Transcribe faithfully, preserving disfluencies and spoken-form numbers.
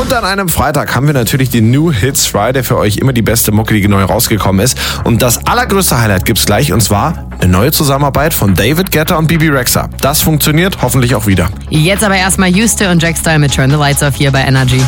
Und an einem Freitag haben wir natürlich den New Hits Friday für euch, immer die beste Mucke, die neu rausgekommen ist. Und das allergrößte Highlight gibt's gleich, und zwar eine neue Zusammenarbeit von David Guetta und Bebe Rexha. Das funktioniert hoffentlich auch wieder. Jetzt aber erstmal Houston und Jack Style mit Turn the Lights Off hier bei Energy.